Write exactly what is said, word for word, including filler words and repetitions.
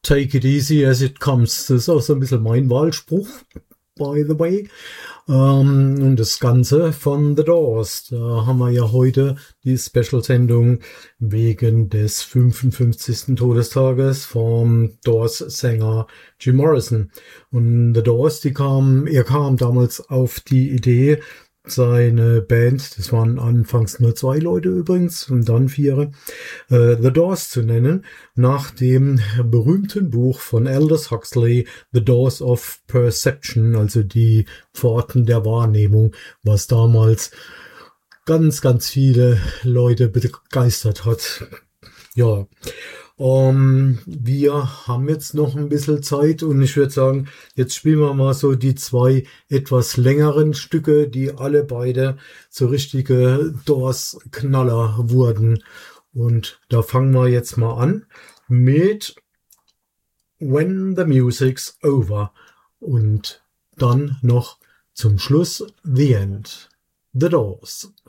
Take it easy as it comes. Das ist auch so ein bisschen mein Wahlspruch, by the way. Ähm, und das Ganze von The Doors. Da haben wir ja heute die Special-Sendung wegen des fünfundfünfzigsten Todestages vom Doors-Sänger Jim Morrison. Und The Doors, die kam, er kam damals auf die Idee, seine Band, das waren anfangs nur zwei Leute übrigens und dann vier, äh, The Doors zu nennen, nach dem berühmten Buch von Aldous Huxley, The Doors of Perception, also die Pforten der Wahrnehmung, was damals ganz, ganz viele Leute begeistert hat. Ja, um, wir haben jetzt noch ein bisschen Zeit und ich würde sagen, jetzt spielen wir mal so die zwei etwas längeren Stücke, die alle beide so richtige Doors-Knaller wurden. Und da fangen wir jetzt mal an mit When the Music's Over und dann noch zum Schluss The End. The Doors.